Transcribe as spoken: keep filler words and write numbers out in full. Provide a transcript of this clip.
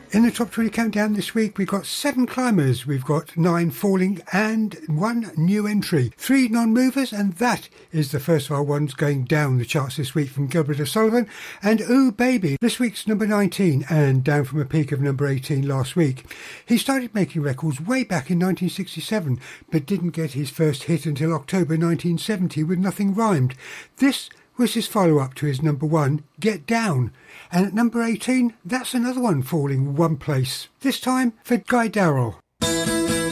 In the Top twenty Countdown this week, we've got seven climbers, we've got nine falling and one new entry. Three non-movers, and that is the first of our ones going down the charts this week from Gilbert O'Sullivan. And Ooh Baby, this week's number nineteen, and down from a peak of number eighteen last week. He started making records way back in nineteen sixty-seven, but didn't get his first hit until October nineteen seventy with Nothing Rhymed. This was his follow-up to his number one, Get Down. And at number eighteen, that's another one falling one place, this time for Guy Darrell.